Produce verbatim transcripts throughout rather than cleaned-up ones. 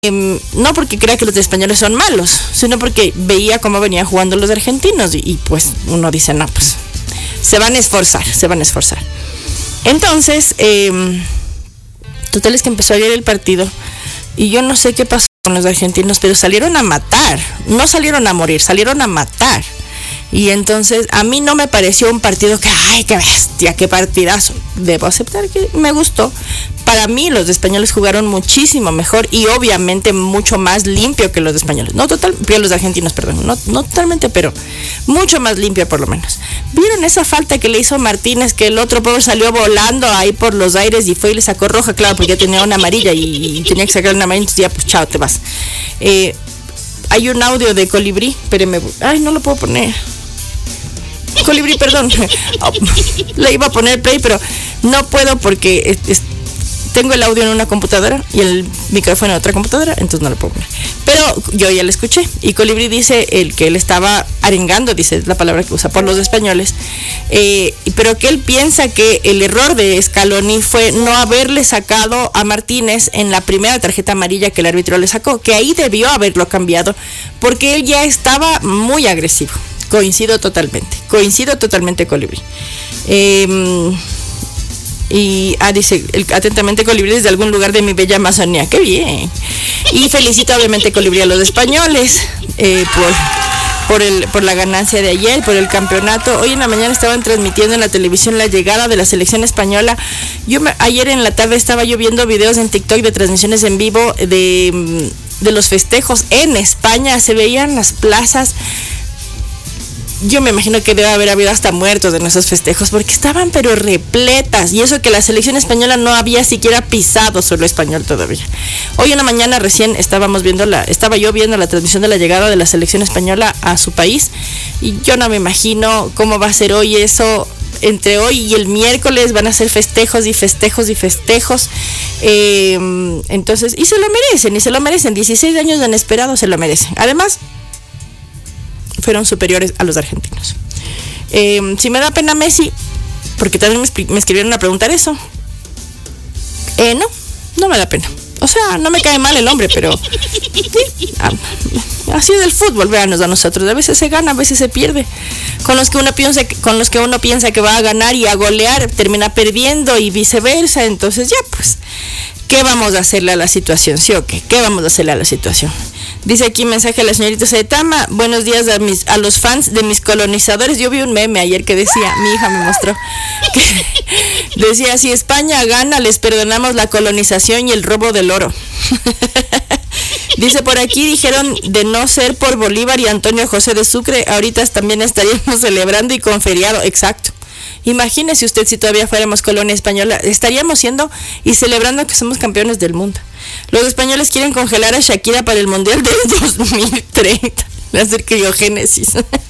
Eh, no porque crea que los españoles son malos, sino porque veía cómo venían jugando los argentinos y, y pues uno dice, no, pues se van a esforzar, se van a esforzar. Entonces, eh, total es que empezó ayer el partido y yo no sé qué pasó con los argentinos, pero salieron a matar, no salieron a morir, salieron a matar. Y entonces a mí no me pareció un partido que, ay, qué bestia, qué partidazo. Debo aceptar que me gustó. Para mí los españoles jugaron muchísimo mejor y obviamente mucho más limpio que los españoles. No total, que los argentinos, perdón. No, no totalmente, pero mucho más limpio por lo menos. ¿Vieron esa falta que le hizo Martínez? Que el otro pobre salió volando ahí por los aires y fue y le sacó roja, claro, porque ya tenía una amarilla y, y tenía que sacar una amarilla, entonces ya pues chao, te vas. Eh, hay un audio de Colibrí, espérenme. Ay, no lo puedo poner. Colibrí, perdón, oh, le iba a poner play, pero no puedo porque es, es, tengo el audio en una computadora y el micrófono en otra computadora, entonces no lo puedo poner. Pero yo ya lo escuché y Colibrí dice el que él estaba arengando, dice es la palabra que usa por los españoles, eh, pero que él piensa que el error de Scaloni fue no haberle sacado a Martínez en la primera tarjeta amarilla que el árbitro le sacó, que ahí debió haberlo cambiado porque él ya estaba muy agresivo. Coincido totalmente, coincido totalmente Colibrí. Eh, y ah, dice, el, atentamente Colibrí desde algún lugar de mi bella Amazonía, qué bien. Y felicito obviamente Colibrí a los españoles eh, por, por, el, por la ganancia de ayer, por el campeonato. Hoy en la mañana estaban transmitiendo en la televisión la llegada de la selección española. Yo me, ayer en la tarde estaba yo viendo videos en TikTok de transmisiones en vivo de, de los festejos en España. Se veían las plazas. Yo me imagino que debe haber habido hasta muertos en esos festejos porque estaban pero repletas, y eso que la selección española no había siquiera pisado suelo español todavía. Hoy en la mañana recién estábamos viendo la, estaba yo viendo la transmisión de la llegada de la selección española a su país y yo no me imagino cómo va a ser hoy eso. Entre hoy y el miércoles van a ser festejos y festejos y festejos. Eh, entonces, y se lo merecen, y se lo merecen. dieciséis años de inesperado se lo merecen. Además, fueron superiores a los argentinos. Eh, si me da pena Messi, porque también me, me escribieron a preguntar eso. Eh, no, no me da pena. O sea, no me cae mal el hombre, pero sí, así es el fútbol, véanos a nosotros. A veces se gana, a veces se pierde. Con los que uno piensa, con los que uno piensa que va a ganar y a golear, termina perdiendo y viceversa. Entonces ya pues, ¿qué vamos a hacerle a la situación? ¿Sí o qué? ¿Qué vamos a hacerle a la situación? Dice aquí mensaje a la señorita Saitama, buenos días a mis a los fans de mis colonizadores. Yo vi un meme ayer que decía, mi hija me mostró, que decía, si España gana, les perdonamos la colonización y el robo del oro. Dice por aquí, dijeron de no ser por Bolívar y Antonio José de Sucre, ahorita también estaríamos celebrando y con feriado, exacto. Imagínese usted si todavía fuéramos colonia española, estaríamos siendo y celebrando que somos campeones del mundo. Los españoles quieren congelar a Shakira para el Mundial del dos mil treinta, hacer criogénesis.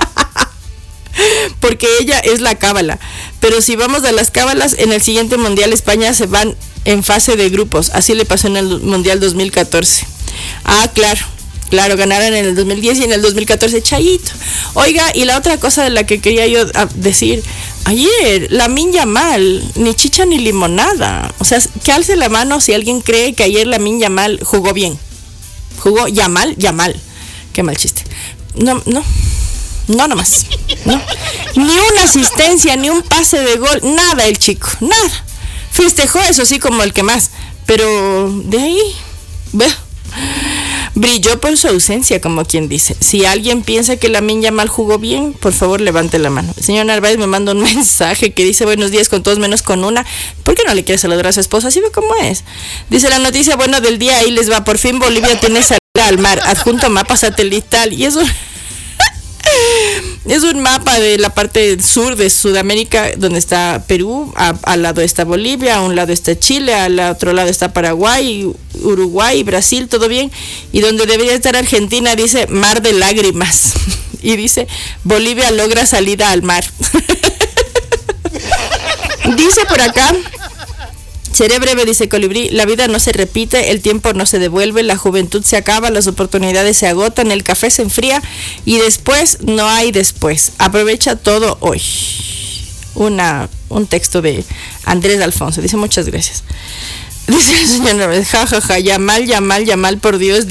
Porque ella es la cábala. Pero si vamos a las cábalas, en el siguiente Mundial España se van en fase de grupos. Así le pasó en el Mundial dos mil catorce. Ah, claro. Claro, ganaron en el dos mil diez y en el dos mil catorce, chayito. Oiga, y la otra cosa de la que quería yo decir, ayer, Lamine Yamal, ni chicha ni limonada. O sea, que alce la mano si alguien cree que ayer Lamine Yamal jugó bien. Jugó Yamal, Yamal. Qué mal chiste. No, no, no nomás. No. Ni una asistencia, ni un pase de gol, nada el chico, nada. Festejó eso sí como el que más, pero de ahí, ve. Brilló por su ausencia, como quien dice. Si alguien piensa que Lamine Yamal jugó bien, por favor levante la mano. El señor Narváez me manda un mensaje que dice buenos días con todos menos con una. ¿Por qué no le quiere saludar a su esposa? Así ve cómo es. Dice la noticia buena del día, ahí les va. Por fin Bolivia tiene salida al mar, adjunto mapa satelital. Y eso es un mapa de la parte sur de Sudamérica, donde está Perú, a, al lado está Bolivia, a un lado está Chile, al otro lado está Paraguay, Uruguay, Brasil, todo bien, y donde debería estar Argentina dice mar de lágrimas, y dice Bolivia logra salida al mar. Dice por acá, seré breve, dice Colibrí, la vida no se repite, el tiempo no se devuelve, la juventud se acaba, las oportunidades se agotan, el café se enfría y después no hay después. Aprovecha todo hoy. Una, un texto de Andrés Alfonso, dice muchas gracias. Dice el señor, ja, ja, ja, ya mal, ya mal, ya mal, por Dios.